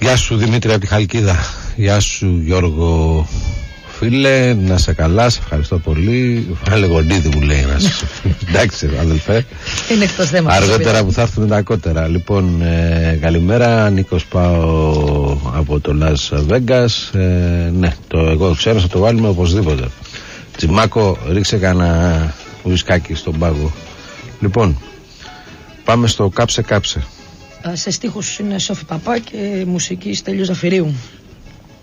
Γεια σου Δημήτρη από τη Χαλκίδα. Γεια σου Γιώργο φίλε, να σε καλά, σε ευχαριστώ πολύ. Βάλε γονίδι μου λέει ένας. Εντάξει αδελφέ. Είναι εκτός θέματος. Αργότερα που θα έρθουν τα κότερα. Λοιπόν, καλημέρα, Νίκος πάω από το Las Vegas. Ναι, εγώ ξέρω θα το βάλουμε οπωσδήποτε. Τσιμάκο, ρίξε κανένα ουισκάκι στον πάγο. Λοιπόν, πάμε στο κάψε κάψε. Σε στίχους είναι Σόφη Παπά και μουσική Στέλιος Ζαφυρίου.